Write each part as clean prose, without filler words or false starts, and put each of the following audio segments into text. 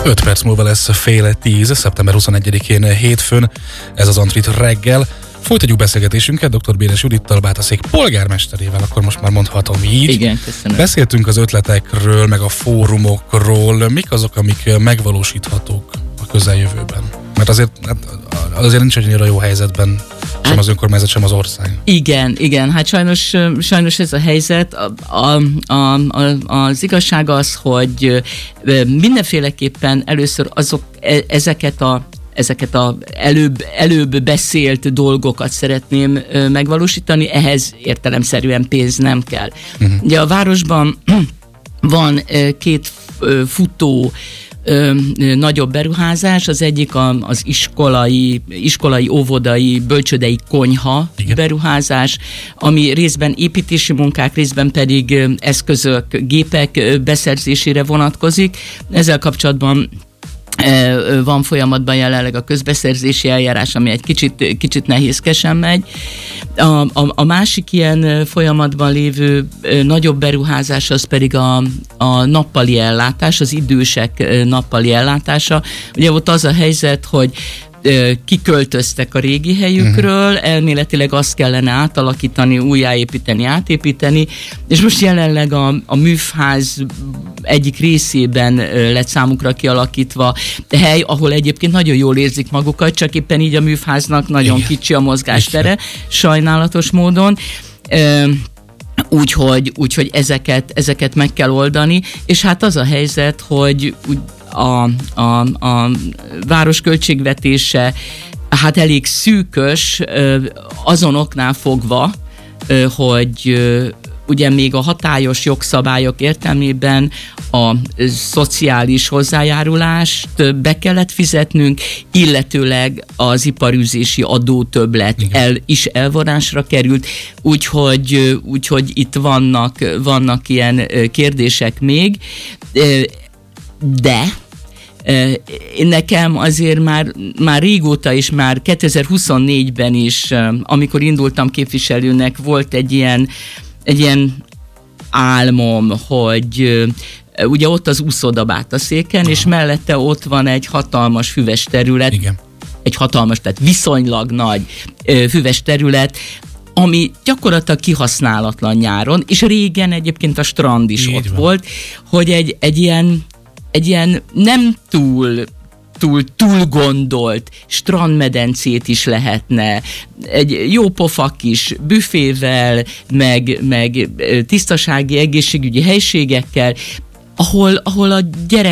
5 perc múlva lesz fél 10, szeptember 21-én hétfőn, ez az Antrit reggel. Folytatjuk beszélgetésünket dr. Béres Judittal, Bátaszék polgármesterével, akkor most már mondhatom így. Igen, köszönöm. Beszéltünk az ötletekről, meg a fórumokról. Mik azok, amik megvalósíthatók a közeljövőben? Mert azért nincs annyira jó helyzetben sem az önkormányzat, sem az ország. Igen, hát sajnos ez a helyzet. Az igazság az, hogy mindenféleképpen először ezeket a előbb beszélt dolgokat szeretném megvalósítani, ehhez értelemszerűen pénz nem kell. Ugye a városban van két futó nagyobb beruházás, az egyik az iskolai, óvodai, bölcsődei konyha beruházás, ami részben építési munkák, részben pedig eszközök, gépek beszerzésére vonatkozik. Ezzel kapcsolatban van folyamatban jelenleg a közbeszerzési eljárás, ami egy kicsit nehézkesen megy. A másik ilyen folyamatban lévő nagyobb beruházás az pedig a nappali ellátás, az idősek nappali ellátása. Ugye ott az a helyzet, hogy kiköltöztek a régi helyükről, elméletileg azt kellene átalakítani, újjáépíteni, átépíteni, és most jelenleg a műfház egyik részében lett számukra kialakítva hely, ahol egyébként nagyon jól érzik magukat, csak éppen így a műfháznak nagyon kicsi a mozgástere, sajnálatos módon. Úgyhogy ezeket meg kell oldani, és hát az a helyzet, hogy a város költségvetése hát elég szűkös azon oknál fogva, hogy ugye még a hatályos jogszabályok értelmében a szociális hozzájárulást be kellett fizetnünk, illetőleg az iparűzési adótöbblet is elvonásra került, úgyhogy itt vannak ilyen kérdések még, de nekem azért már régóta is, már 2024-ben is, amikor indultam képviselőnek, volt egy ilyen álmom, hogy ugye ott az úszoda Bátaszéken, és mellette ott van egy hatalmas füves terület, egy hatalmas, tehát viszonylag nagy füves terület, ami gyakorlatilag kihasználatlan nyáron, és régen egyébként a strand is ott volt, hogy egy ilyen nem túl gondolt strandmedencét is lehetne, egy jó pofa kis büfével, meg tisztasági, egészségügyi helységekkel, ahol a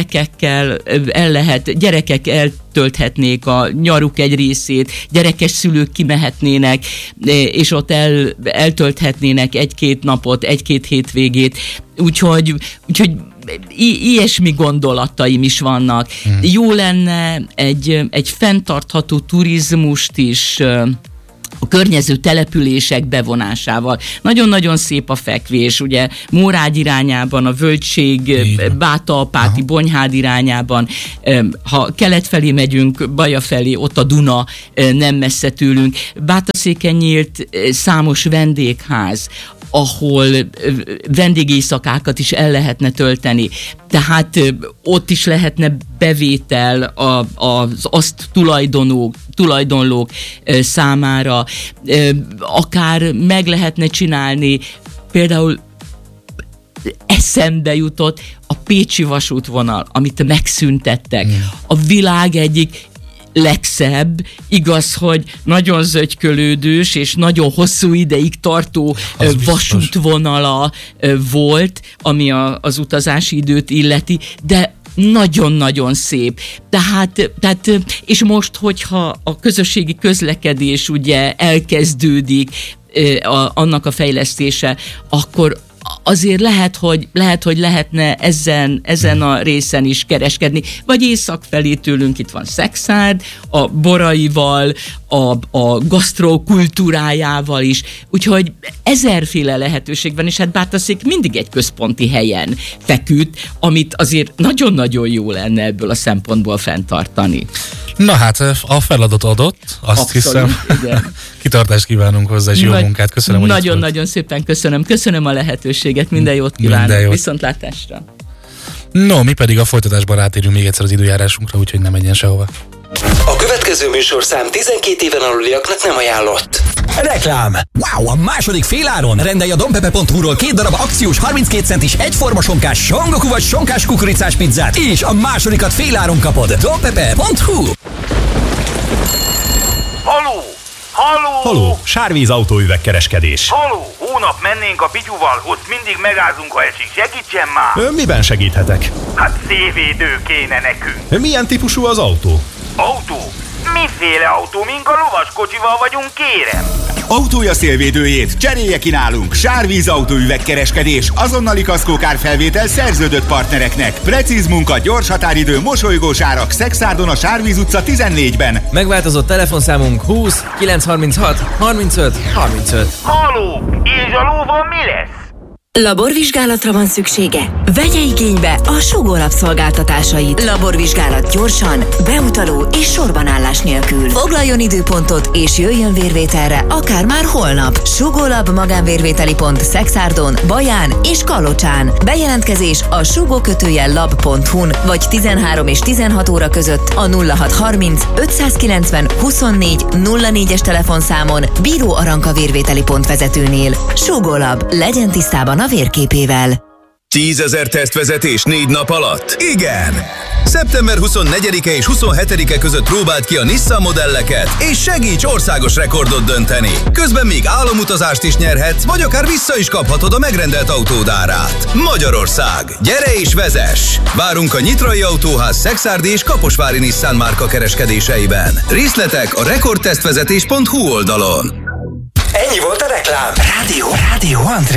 gyerekek eltölthetnék a nyaruk egy részét, gyerekes szülők kimehetnének, és ott eltölthetnének egy-két napot, egy-két hétvégét, úgyhogy ilyesmi gondolataim is vannak. Jó lenne egy fenntartható turizmust is a környező települések bevonásával. Nagyon-nagyon szép a fekvés, ugye Mórágy irányában, a Völgység, Bátalpáti, Bonyhád irányában, ha kelet felé megyünk, Baja felé, ott a Duna nem messze tőlünk. Bátaszéken nyílt számos vendégház, ahol vendégéjszakákat is el lehetne tölteni. Tehát ott is lehetne bevétel az azt tulajdonlók számára. Akár meg lehetne csinálni, például eszembe jutott a pécsi vasútvonal, amit megszüntettek. A világ egyik legszebb, igaz, hogy nagyon zögykölődős és nagyon hosszú ideig tartó vasútvonala volt, ami az utazási időt illeti, de nagyon-nagyon szép. Tehát, és most, hogyha a közösségi közlekedés ugye elkezdődik, annak a fejlesztése, akkor azért lehet, hogy lehetne ezen a részen is kereskedni. Vagy észak felé tőlünk itt van Szekszárd, a boraival, a gasztrokultúrájával is. Úgyhogy ezerféle lehetőség van, és hát Bátaszék mindig egy központi helyen feküdt, amit azért nagyon-nagyon jó lenne ebből a szempontból fenntartani. Na hát, a feladat adott, azt hiszem. Igen. Kitartást kívánunk hozzá, és jó munkát. Köszönöm, hogy nagyon-nagyon szépen köszönöm. Köszönöm a lehetőséget, minden jót kívánok. Viszontlátásra. No, mi pedig a folytatásban rátérünk még egyszer az időjárásunkra, úgyhogy nem menjen sehova. A következő műsorszám 12 éven aluliaknak nem ajánlott. Reklám! Wow! A második féláron rendelj a dompepe.hu-ról 2 darab akciós 32 centis egyforma sonkás songoku vagy sonkás kukoricás pizzát, és a másodikat féláron kapod. dompepe.hu. Haló! Haló! Haló, Sárvíz autóüvegkereskedés. Haló! Hónap mennénk a Pityuval, ott mindig megázunk, ha esik. Segítsen már! Miben segíthetek? Hát szélvédő kéne nekünk. Milyen típusú az autó? Autó? Miféle autó? Mink a lovaskocsival vagyunk, kérem? Autója szélvédőjét cserélje ki nálunk. Sárvíz autóüvegkereskedés. Azonnali kaszkókárfelvétel szerződött partnereknek. Precíz munka, gyors határidő, mosolygós árak. Szexárdon a Sárvíz utca 14-ben. Megváltozott telefonszámunk 20 936 35 35. Haló! És a lóval mi lesz? Laborvizsgálatra van szüksége? Vegye igénybe a Sugó Lab szolgáltatásait. Laborvizsgálat gyorsan, beutaló és sorbanállás nélkül. Foglaljon időpontot és jöjjön vérvételre, akár már holnap. Sugó Lab magánvérvételi pont Szexárdon, Baján és Kalocsán. Bejelentkezés a sugó-lab.hu-n vagy 13 és 16 óra között a 0630 590 24 04-es telefonszámon Bíró Aranka vérvételi pont vezetőnél. Sugó Lab, legyen tisztában a vérképével. 10 000 tesztvezetés 4 nap alatt? Igen! Szeptember 24-e és 27-e között próbáld ki a Nissan modelleket, és segíts országos rekordot dönteni. Közben még álomutazást is nyerhetsz, vagy akár vissza is kaphatod a megrendelt autód árát. Magyarország, gyere és vezess! Várunk a Nyitrai Autóház Szexárdi és Kaposvári Nissan márka kereskedéseiben. Részletek a rekordtesztvezetés.hu oldalon. Ennyi volt a reklám. Rádió André.